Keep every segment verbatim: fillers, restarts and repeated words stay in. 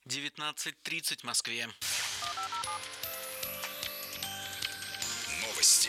девятнадцать тридцать в Москве. Новости.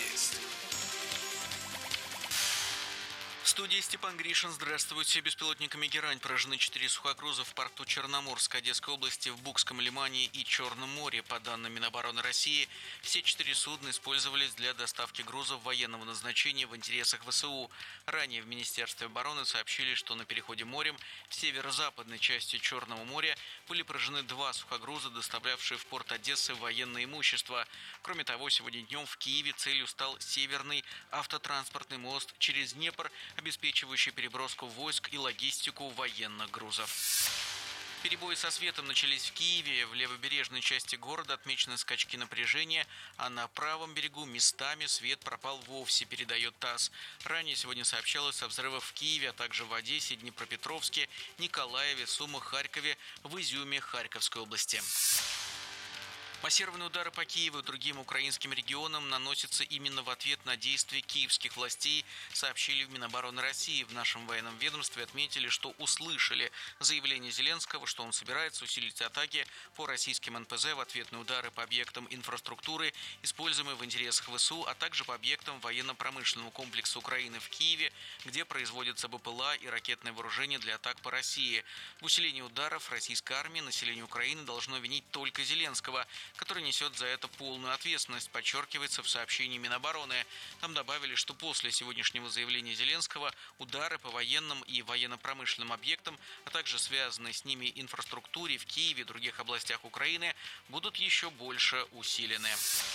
В студии Степан Гришин. Здравствуйте. Беспилотниками «Герань» поражены четыре сухогруза в порту Черноморск, Одесской области, в Букском лимане и Черном море. По данным Минобороны России, все четыре судна использовались для доставки грузов военного назначения в интересах ВСУ. Ранее в Министерстве обороны сообщили, что на переходе морем в северо-западной части Черного моря были поражены два сухогруза, доставлявшие в порт Одессы военное имущество. Кроме того, сегодня днем в Киеве целью стал Северный автотранспортный мост через Днепр, обеспечивающий переброску войск и логистику военных грузов. Перебои со светом начались в Киеве. В левобережной части города отмечены скачки напряжения, а на правом берегу местами свет пропал вовсе, передает ТАСС. Ранее сегодня сообщалось о взрывах в Киеве, а также в Одессе, Днепропетровске, Николаеве, Сумах, Харькове, в Изюме Харьковской области. Массированные удары по Киеву и другим украинским регионам наносятся именно в ответ на действия киевских властей, сообщили в Минобороны России. В нашем военном ведомстве отметили, что услышали заявление Зеленского, что он собирается усилить атаки по российским эн пэ зэ в ответ на удары по объектам инфраструктуры, используемые в интересах ВСУ, а также по объектам военно-промышленного комплекса Украины в Киеве, где производятся бэ пэ эл а и ракетное вооружение для атак по России. В усилении ударов российской армии население Украины должно винить только Зеленского, который несет за это полную ответственность, подчеркивается в сообщении Минобороны. Там добавили, что после сегодняшнего заявления Зеленского удары по военным и военно-промышленным объектам, а также связанной с ними инфраструктуре в Киеве и других областях Украины будут еще больше усилены.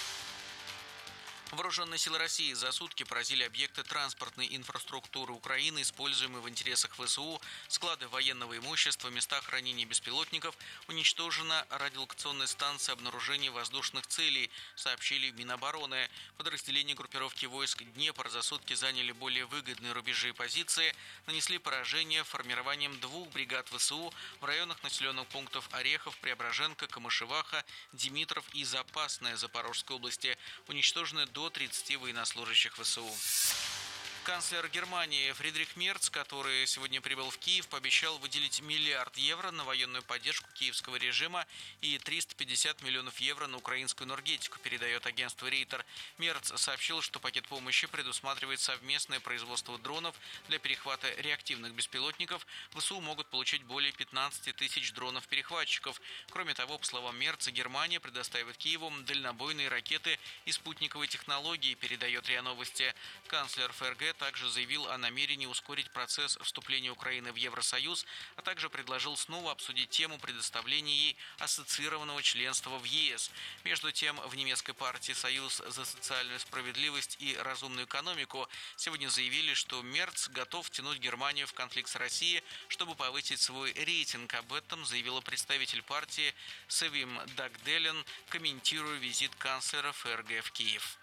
Вооруженные силы России за сутки поразили объекты транспортной инфраструктуры Украины, используемые в интересах ВСУ, склады военного имущества, места хранения беспилотников, уничтожена радиолокационная станция обнаружения воздушных целей, сообщили в Минобороны. Подразделения группировки войск Днепр за сутки заняли более выгодные рубежи и позиции, нанесли поражение формированием двух бригад ВСУ в районах населенных пунктов Орехов, Преображенка, Камышеваха, Димитров и Запасная Запорожской области. Уничтожены до до тридцати военнослужащих ВСУ. Канцлер Германии Фридрих Мерц, который сегодня прибыл в Киев, пообещал выделить миллиард евро на военную поддержку киевского режима и триста пятьдесят миллионов евро на украинскую энергетику, передает агентство Рейтер. Мерц сообщил, что пакет помощи предусматривает совместное производство дронов для перехвата реактивных беспилотников. ВСУ могут получить более пятнадцати тысяч дронов-перехватчиков. Кроме того, по словам Мерца, Германия предоставит Киеву дальнобойные ракеты и спутниковые технологии, передает РИА Новости. Канцлер ФРГ также заявил о намерении ускорить процесс вступления Украины в Евросоюз, а также предложил снова обсудить тему предоставления ей ассоциированного членства в е эс. Между тем, в немецкой партии «Союз за социальную справедливость и разумную экономику» сегодня заявили, что Мерц готов втянуть Германию в конфликт с Россией, чтобы повысить свой рейтинг. Об этом заявила представитель партии Севим Дагделен, комментируя визит канцлера ФРГ в Киев.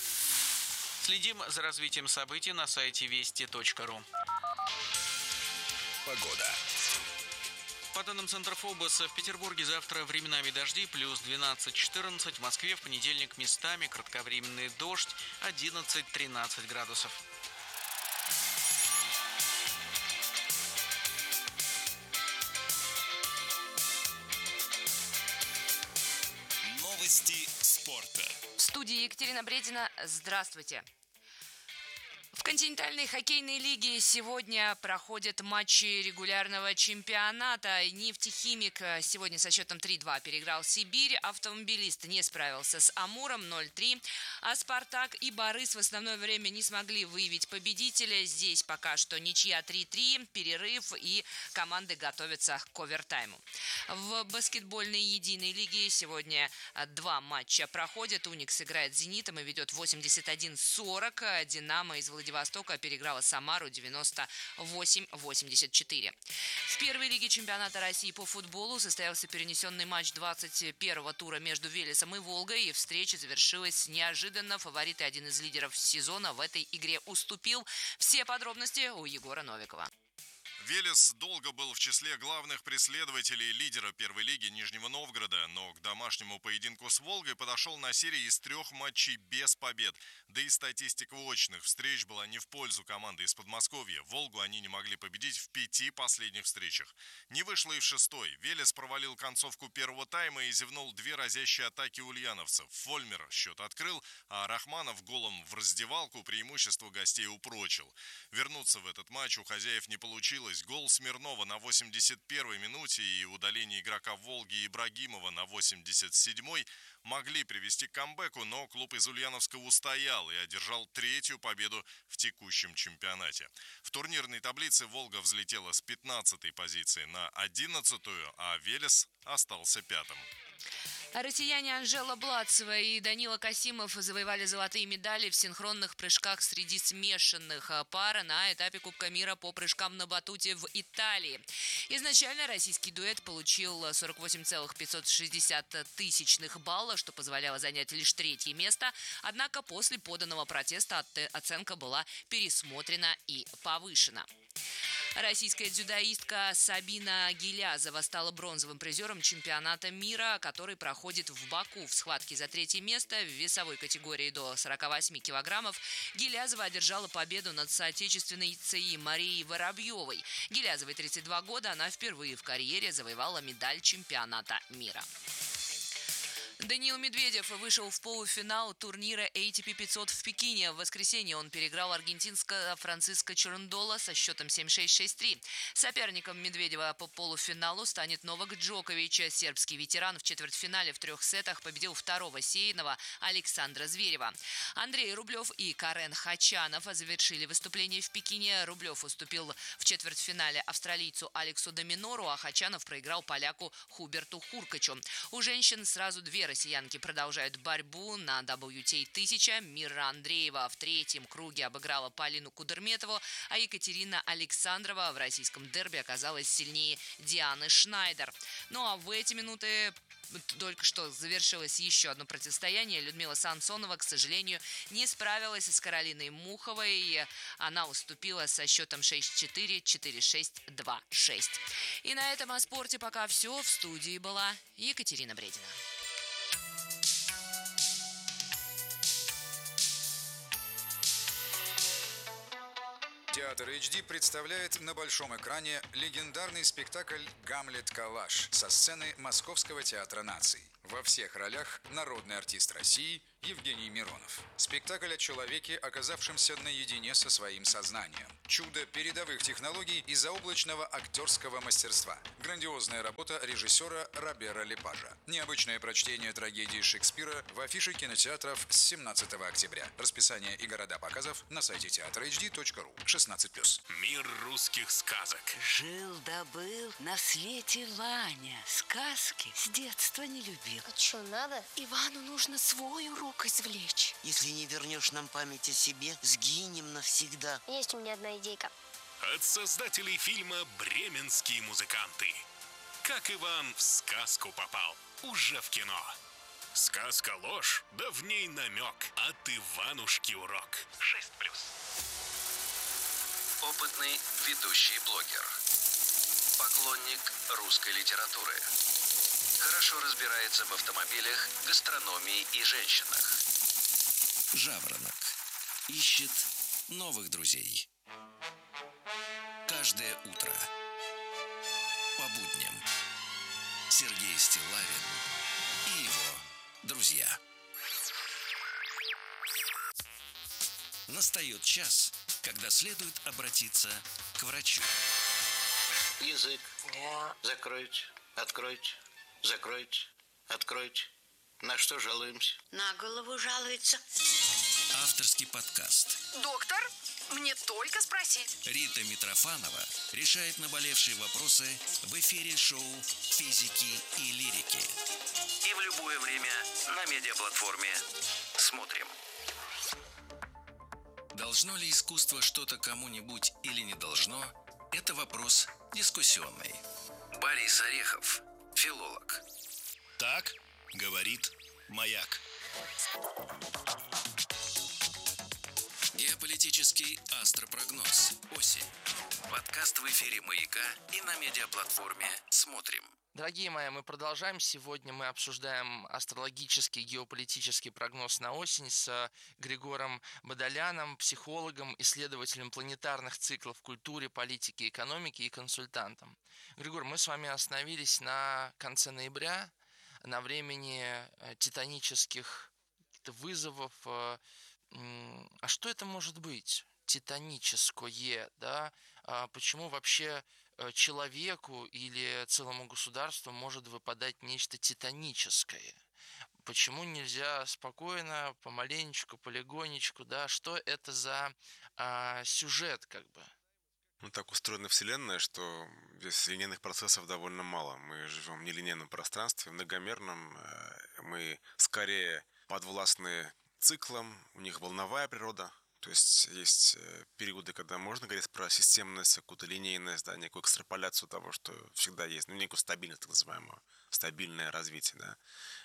Следим за развитием событий на сайте вести точка ру. Погода. По данным Центрфобоса, в Петербурге завтра временами дожди, плюс двенадцать-четырнадцать, в Москве в понедельник местами кратковременный дождь, одиннадцать-тринадцать градусов. Новости спорта. В студии Екатерина Бредина. Здравствуйте. В континентальной хоккейной лиге сегодня проходят матчи регулярного чемпионата. Нефтехимик сегодня со счетом три-два переиграл Сибирь. Автомобилист не справился с Амуром ноль-три. А Спартак и Борис в основное время не смогли выявить победителя. Здесь пока что ничья три-три, перерыв, и команды готовятся к овертайму. В баскетбольной единой лиге сегодня два матча проходят. Уникс играет с Зенитом и ведет восемьдесят один сорок. Динамо из Владивостока переиграла Самару девяносто восемь восемьдесят четыре. В первой лиге чемпионата России по футболу состоялся перенесенный матч двадцать первого тура между Велесом и Волгой, и встреча завершилась неожиданно. Фаворит и один из лидеров сезона в этой игре уступил. Все подробности у Егора Новикова. «Велес» долго был в числе главных преследователей лидера первой лиги Нижнего Новгорода, но к домашнему поединку с «Волгой» подошел на серии из трех матчей без побед. Да и статистика очных встреч была не в пользу команды из Подмосковья. «Волгу» они не могли победить в пяти последних встречах. Не вышло и в шестой. «Велес» провалил концовку первого тайма и зевнул две разящие атаки ульяновцев. Фольмер счет открыл, а Рахманов голом в раздевалку преимущество гостей упрочил. Вернуться в этот матч у хозяев не получилось. Гол Смирнова на восемьдесят первой минуте и удаление игрока «Волги» Ибрагимова на восемьдесят седьмой могли привести к камбэку, но клуб из Ульяновска устоял и одержал третью победу в текущем чемпионате. В турнирной таблице «Волга» взлетела с пятнадцатой позиции на одиннадцатую, а «Велес» остался пятым. Россияне Анжела Блацева и Данила Касимов завоевали золотые медали в синхронных прыжках среди смешанных пар на этапе Кубка мира по прыжкам на батуте в Италии. Изначально российский дуэт получил сорок восемь целых пятьсот шестьдесят тысячных балла, что позволяло занять лишь третье место. Однако после поданного протеста оценка была пересмотрена и повышена. Российская дзюдоистка Сабина Гилязова стала бронзовым призером чемпионата мира, который проходит в Баку. В схватке за третье место в весовой категории до сорока восьми килограммов Гилязова одержала победу над соотечественницей Марией Воробьевой. Гилязовой тридцать два года, она впервые в карьере завоевала медаль чемпионата мира. Даниил Медведев вышел в полуфинал турнира эй ти пи пятьсот в Пекине. В воскресенье он переиграл аргентинского Франциско Черндола со счетом семь шесть шесть три. Соперником Медведева по полуфиналу станет Новак Джокович. Сербский ветеран в четвертьфинале в трех сетах победил второго сеянного Александра Зверева. Андрей Рублев и Карен Хачанов завершили выступление в Пекине. Рублев уступил в четвертьфинале австралийцу Алексу Доминору, а Хачанов проиграл поляку Хуберту Хуркачу. У женщин сразу две россиянки продолжают борьбу на дабл ю ти эй тысяча. Мира Андреева в третьем круге обыграла Полину Кудерметову, а Екатерина Александрова в российском дерби оказалась сильнее Дианы Шнайдер. Ну а в эти минуты только что завершилось еще одно противостояние. Людмила Самсонова, к сожалению, не справилась с Каролиной Муховой. Она уступила со счетом шесть четыре, четыре шесть, два шесть. И на этом о спорте пока все. В студии была Екатерина Бредина. Театр эйч ди представляет на большом экране легендарный спектакль «Гамлет Калаш» со сцены Московского театра наций. Во всех ролях народный артист России Евгений Миронов. Спектакль о человеке, оказавшемся наедине со своим сознанием. Чудо передовых технологий и заоблачного актерского мастерства. Грандиозная работа режиссера Робера Лепажа. Необычное прочтение трагедии Шекспира в афише кинотеатров с семнадцатого октября. Расписание и города показов на сайте театр эйч ди точка ру. шестнадцать плюс. Мир русских сказок. Жил-добыл на свете Ваня. Сказки с детства не любил. А что, надо? Ивану нужно свой урок извлечь. Если не вернешь нам память о себе, сгинем навсегда. Есть у меня одна идейка. От создателей фильма «Бременские музыканты». Как Иван в сказку попал, уже в кино. Сказка ложь, да в ней намек. От Иванушки урок. шесть плюс. Опытный ведущий блогер. Поклонник русской литературы. Хорошо разбирается в автомобилях, гастрономии и женщинах. Жаворонок ищет новых друзей. Каждое утро по будням Сергей Стиллавин и его друзья. Настает час, когда следует обратиться к врачу. Язык. Закройте, откройте, закройте, откройте. На что жалуемся? На голову жалуется. Авторский подкаст. Доктор, мне только спросить. Рита Митрофанова решает наболевшие вопросы в эфире шоу «Физики и лирики». И в любое время на медиаплатформе «Смотрим». Должно ли искусство что-то кому-нибудь или не должно? Это вопрос дискуссионный. Борис Орехов, филолог. Так говорит маяк. Геополитический астропрогноз. Осень. Подкаст в эфире «Маяка» и на медиаплатформе «Смотрим». Дорогие мои, мы продолжаем. Сегодня мы обсуждаем астрологический геополитический прогноз на осень с Григором Бадоляном, психологом, исследователем планетарных циклов в культуре, политике, экономике и консультантом. Григор, мы с вами остановились на конце ноября, на времени титанических вызовов. А что это может быть? Титаническое, да? А почему вообще человеку или целому государству может выпадать нечто титаническое? Почему нельзя спокойно, помаленечку, полегонечку, да? Что это за а, сюжет, как бы? Ну, так устроена Вселенная, что здесь линейных процессов довольно мало. Мы живем в нелинейном пространстве, многомерном. Мы скорее подвластны циклам, у них волновая природа. То есть есть периоды, когда можно говорить про системность, какую-то линейность, да, некую экстраполяцию того, что всегда есть, ну, некую стабильность, так называемую, стабильное развитие, да.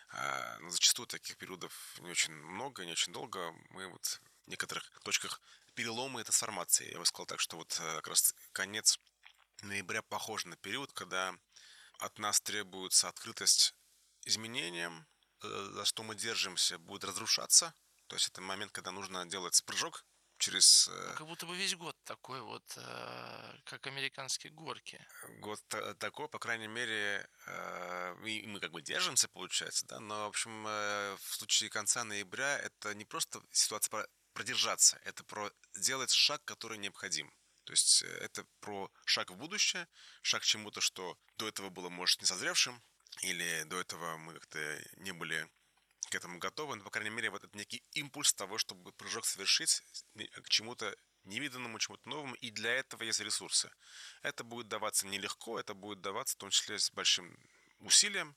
А, но зачастую таких периодов не очень много, не очень долго. Мы вот в некоторых точках перелома и трансформации. Я бы сказал так, что вот как раз конец ноября похож на период, когда от нас требуется открытость изменениям, за что мы держимся, будет разрушаться. То есть это момент, когда нужно делать прыжок через... Ну, как будто бы весь год такой вот, э, как американские горки. Год такой, по крайней мере, э, и мы как бы держимся, получается, да, но, в общем, э, в случае конца ноября это не просто ситуация про продержаться, это про сделать шаг, который необходим. То есть это про шаг в будущее, шаг к чему-то, что до этого было, может, не созревшим, или до этого мы как-то не были к этому готовы, но, по крайней мере, вот это некий импульс того, чтобы прыжок совершить к чему-то невиданному, чему-то новому, и для этого есть ресурсы. Это будет даваться нелегко, это будет даваться в том числе с большим усилием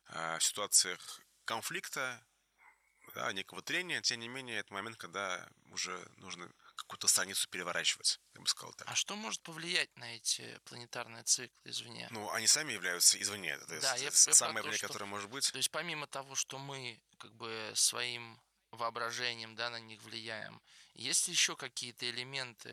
в ситуациях конфликта, да, некого трения. Тем не менее, это момент, когда уже нужно какую-то страницу переворачивать, я бы сказал так. А что может повлиять на эти планетарные циклы извне? Ну, они сами являются извне. Это да, я, самое влияние, которое может быть. То есть помимо того, что мы как бы своим воображением, да, на них влияем, есть ли еще какие-то элементы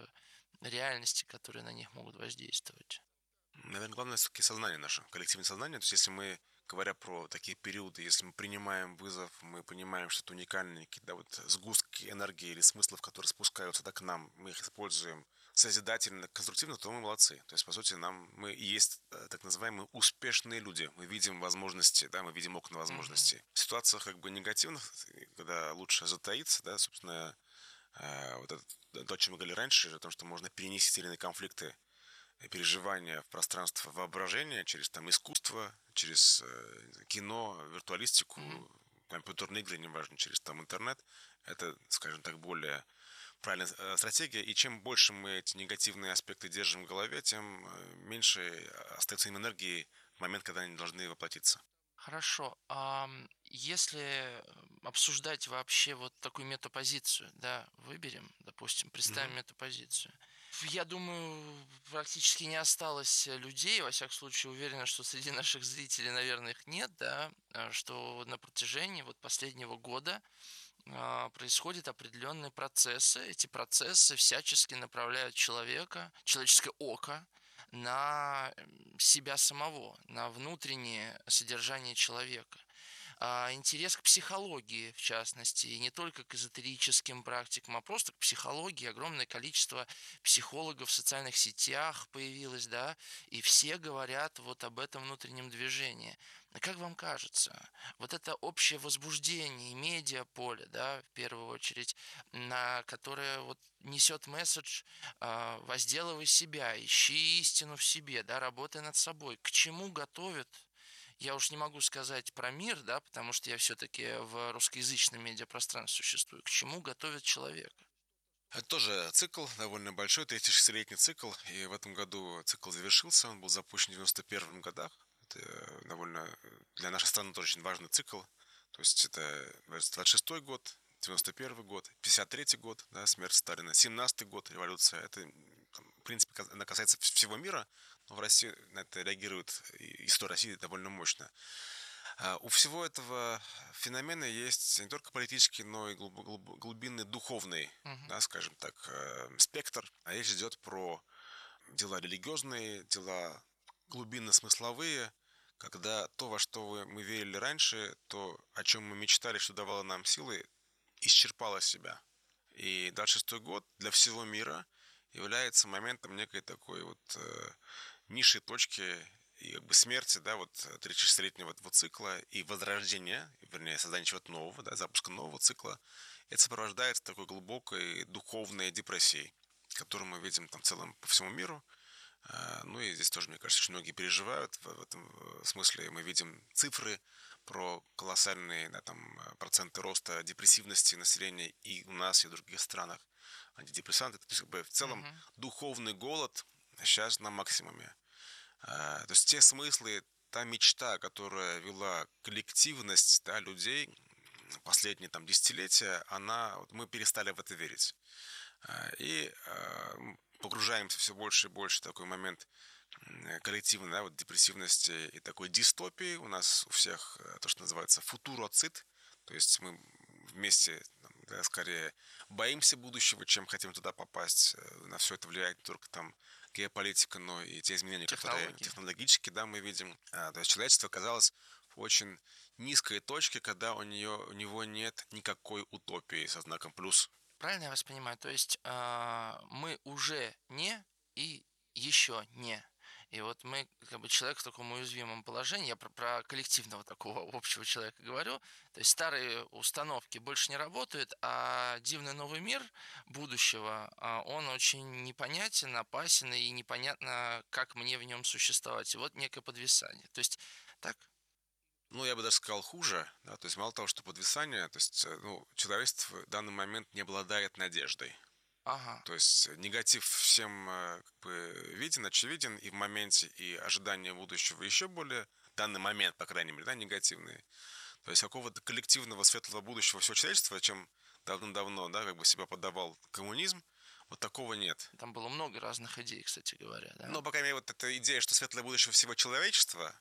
реальности, которые на них могут воздействовать? Наверное, главное все-таки сознание наше, коллективное сознание. То есть если мы, говоря про такие периоды, если мы принимаем вызов, мы понимаем, что это уникальные какие-то вот сгустки энергии или смыслов, которые спускаются да, к нам, мы их используем созидательно, конструктивно, то мы молодцы. То есть, по сути, нам мы и есть так называемые успешные люди. Мы видим возможности, да, мы видим окна возможностей. Mm-hmm. В ситуациях как бы негативных, когда лучше затаиться, да, собственно, вот это, то, о чем мы говорили раньше, о том, что можно перенести иные конфликты, переживания в пространство воображения через там искусство, через э, кино, виртуалистику, mm-hmm. компьютерные игры, неважно, через там интернет. Это, скажем так, более правильная э, стратегия. И чем больше мы эти негативные аспекты держим в голове, тем э, меньше остается им энергии в момент, когда они должны воплотиться. Хорошо. А если обсуждать вообще вот такую метапозицию, да, выберем, допустим, представим mm-hmm. метапозицию. Я думаю, практически не осталось людей, во всяком случае, уверена, что среди наших зрителей, наверное, их нет, да, что на протяжении вот последнего года а, происходят определенные процессы. Эти процессы всячески направляют человека, человеческое око на себя самого, на внутреннее содержание человека. Интерес к психологии, в частности, и не только к эзотерическим практикам, а просто к психологии. Огромное количество психологов в социальных сетях появилось, да, и все говорят вот об этом внутреннем движении. Как вам кажется, вот это общее возбуждение, медиаполе, да, в первую очередь, на которое вот несет месседж «возделывай себя, ищи истину в себе, да, работай над собой», к чему готовит? Я уж не могу сказать про мир, да, потому что я все-таки в русскоязычном медиапространстве существую. К чему готовит человека? Это тоже цикл, довольно большой, тридцать шестилетний цикл. И в этом году цикл завершился. Он был запущен в девяносто первом годах. Это довольно для нашей страны тоже очень важный цикл. То есть это двадцать шестой год, девяносто первый год, пятьдесят третий год, да, смерть Сталина, семнадцатый год, революция. Это, в принципе, она касается всего мира. Но в России на это реагирует история России довольно мощно. У всего этого феномена есть не только политический, но и глубинный духовный, uh-huh. да, скажем так, спектр. А речь идет про дела религиозные, дела глубинно-смысловые, когда то, во что мы верили раньше, то, о чем мы мечтали, что давало нам силы, исчерпало себя. И двадцать шестой год для всего мира является моментом некой такой вот э, низшей точки и как бы смерти, да, вот тридцатишестилетнего этого цикла и возрождения, вернее, создания чего-то нового, да, запуска нового цикла. Это сопровождается такой глубокой духовной депрессией, которую мы видим там в целом по всему миру. Ну и здесь тоже, мне кажется, очень многие переживают. В этом смысле мы видим цифры про колоссальные, да, там, проценты роста депрессивности населения и у нас, и в других странах. Антидепрессанты. То есть, как бы, в целом uh-huh. духовный голод сейчас на максимуме. То есть те смыслы, та мечта, которая вела коллективность, да, людей последние там, десятилетия, она, вот, мы перестали в это верить. И погружаемся все больше и больше в такой момент коллективной, да, вот, депрессивности и такой дистопии. У нас у всех то, что называется футуроцид, то есть мы вместе, да, скорее боимся будущего, чем хотим туда попасть. На все это влияет не только там геополитика, но и те изменения, которые технологически, да, мы видим. То есть человечество оказалось в очень низкой точке, когда у, нее, у него нет никакой утопии со знаком плюс. Правильно я вас понимаю? То есть э, мы уже не и еще не. И вот мы, как бы, человек в таком уязвимом положении, я про, про коллективного такого общего человека говорю, то есть старые установки больше не работают, а дивный новый мир будущего, он очень непонятен, опасен, и непонятно, как мне в нем существовать. И вот некое подвисание. То есть так? Ну, я бы даже сказал хуже, да, то есть мало того, что подвисание, то есть, ну, человечество в данный момент не обладает надеждой. Ага. То есть негатив всем как бы виден, очевиден, и в моменте, и ожидания будущего еще более, в данный момент, по крайней мере, да, негативные. То есть какого-то коллективного светлого будущего всего человечества, чем давно-давно, да, как бы себя подавал коммунизм, вот такого нет. Там было много разных идей, кстати говоря, да? Ну, по крайней мере, вот эта идея, что светлое будущее всего человечества,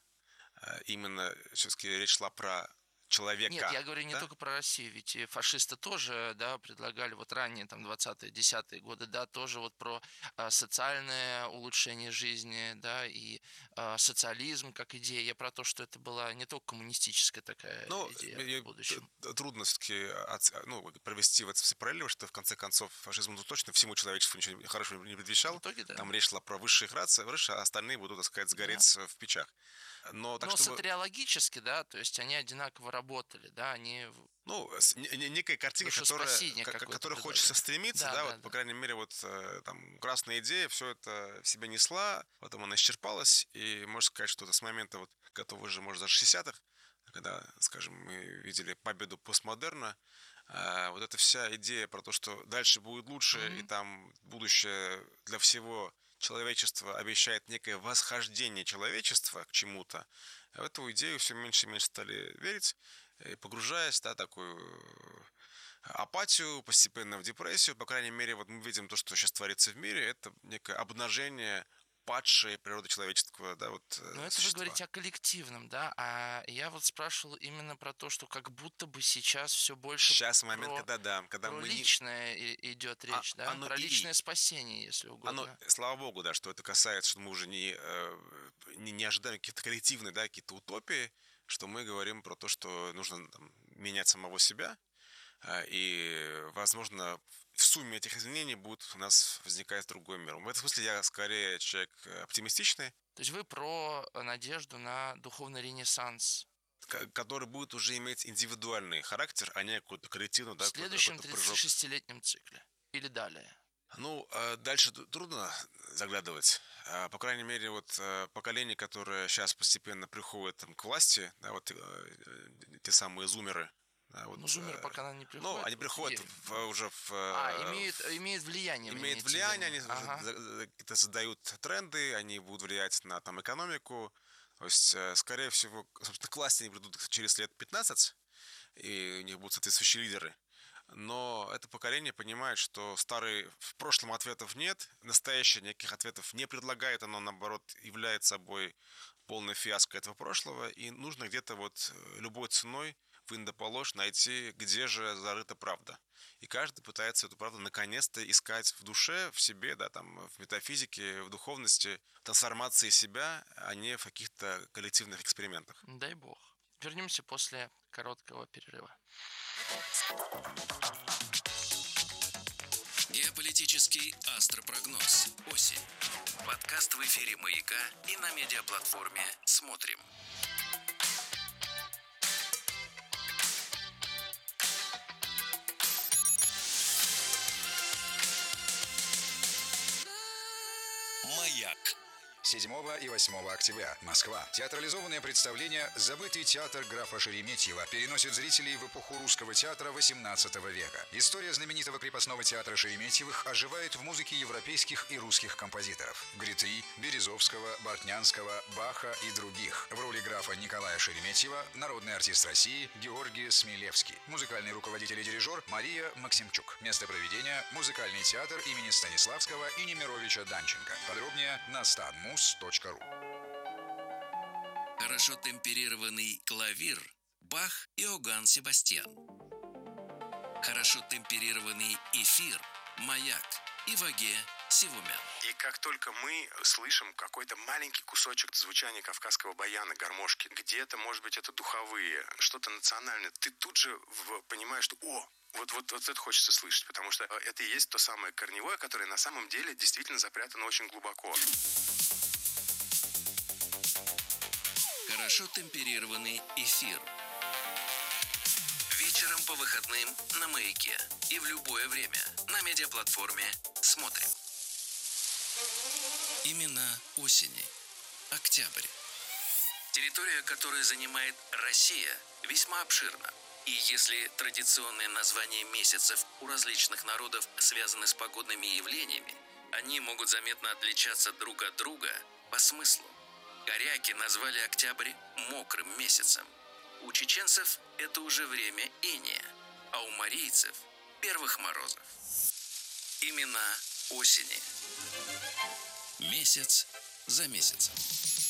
именно все-таки речь шла про человека. Нет, я говорю не да? только про Россию, ведь и фашисты тоже, да, предлагали вот ранее, там, двадцатые, десятые годы, да, тоже вот про а, социальное улучшение жизни, да, и а, социализм как идея. Я про то, что это была не только коммунистическая такая ну, идея в будущем. Трудно все-таки ну, провести в это все параллели, что в конце концов фашизм ну, точно всему человечеству ничего хорошего не предвещал. В итоге, да. Там речь шла про высшие рации, а остальные будут, так сказать, сгореть да. в печах. Но, так, Но чтобы... сатериологически, да, то есть они одинаково работали, да, они... Ну, некая картинка, которая, к которой хочется стремиться, да, да, да, вот, да, по крайней мере, вот там красная идея все это в себя несла, потом она исчерпалась, и можно сказать, что это с момента, вот, готовы уже, может, даже шестидесятых, когда, скажем, мы видели победу постмодерна, вот эта вся идея про то, что дальше будет лучше, mm-hmm. и там будущее для всего человечество обещает некое восхождение человечества к чему-то, в эту идею все меньше и меньше стали верить, и погружаясь, да, такую апатию, постепенно в депрессию. По крайней мере, вот мы видим то, что сейчас творится в мире, это некое обнажение падшей природы человеческого, да, вот. Но это вы говорите о коллективном, да, а я вот спрашивал именно про то, что как будто бы сейчас все больше сейчас момент, про, когда да, когда про мы личное не... идет речь, а, да, про личное и... спасение, если угодно. Оно, слава богу, да, что это касается, что мы уже не не, не ожидаем каких-то коллективных, да, какие-то утопии, что мы говорим про то, что нужно там, менять самого себя, и, возможно, в сумме этих изменений будет у нас возникать другой мир. В этом смысле я скорее человек оптимистичный. То есть вы про надежду на духовный ренессанс, который будет уже иметь индивидуальный характер, а не какой-то коллективный. В следующем тридцатишестилетнем цикле или далее? Ну, дальше трудно заглядывать. По крайней мере, вот поколение, которое сейчас постепенно приходит там, к власти, да, вот те самые зумеры. Да, вот, ну, зумеры пока не приходят. Ну, они приходят в, уже в... А, имеют, имеют влияние. Имеют влияние, они ага. создают тренды, они будут влиять на там, экономику. То есть, скорее всего, собственно, к власти они придут через лет пятнадцать, и у них будут соответствующие лидеры. Но это поколение понимает, что старые в прошлом ответов нет, настоящее никаких ответов не предлагает, оно, наоборот, является собой полная фиаско этого прошлого, и нужно где-то вот любой ценой в Индополож найти, где же зарыта правда. И каждый пытается эту правду наконец-то искать в душе, в себе, да, там, в метафизике, в духовности, трансформации себя, а не в каких-то коллективных экспериментах. Дай бог. Вернемся после короткого перерыва. Геополитический астропрогноз. Осень. Подкаст в эфире «Маяка» и на медиаплатформе «Смотрим». Маяк. седьмого и восьмого октября. Москва. Театрализованное представление «Забытый театр графа Шереметьева» переносит зрителей в эпоху русского театра восемнадцатого века. История знаменитого крепостного театра Шереметьевых оживает в музыке европейских и русских композиторов – Гритри, Березовского, Бортнянского, Баха и других. В роли графа Николая Шереметьева народный артист России Георгий Смилевский. Музыкальный руководитель и дирижер Мария Максимчук. Место проведения – музыкальный театр имени Станиславского и Немировича Данченко. Подробнее на станмус точка ру. Хорошо темперированный клавир Бах и Иоганн Себастьян. Хорошо темперированный эфир Маяк и Ваге Сивумян. И как только мы слышим какой-то маленький кусочек звучания кавказского баяна, гармошки, где-то, может быть, это духовые, что-то национальное, ты тут же понимаешь, что «О!» Вот, вот, вот это хочется слышать, потому что это и есть то самое корневое, которое на самом деле действительно запрятано очень глубоко. Хорошо темперированный эфир. Вечером по выходным на «Маяке» и в любое время на медиаплатформе «Смотрим». Имена осени. Октябрь. Территория, которую занимает Россия, весьма обширна. И если традиционные названия месяцев у различных народов связаны с погодными явлениями, они могут заметно отличаться друг от друга по смыслу. Коряки назвали октябрь мокрым месяцем. У чеченцев это уже время иния, а у марийцев – первых морозов. Имена осени. Месяц за месяцем.